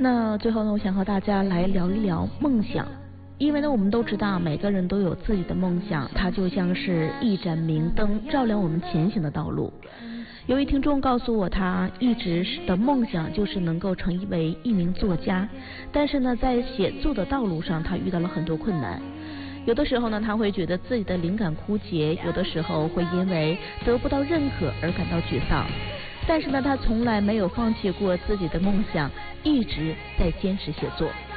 那最后呢，我想和大家来聊一聊梦想。因为呢，我们都知道每个人都有自己的梦想，它就像是一盏明灯，照亮我们前行的道路。有一听众告诉我，他一直的梦想就是能够成为一名作家，但是呢，在写作的道路上，他遇到了很多困难。有的时候呢，他会觉得自己的灵感枯竭，有的时候会因为得不到认可而感到沮丧。但是呢，他从来没有放弃过自己的梦想，一直在坚持写作。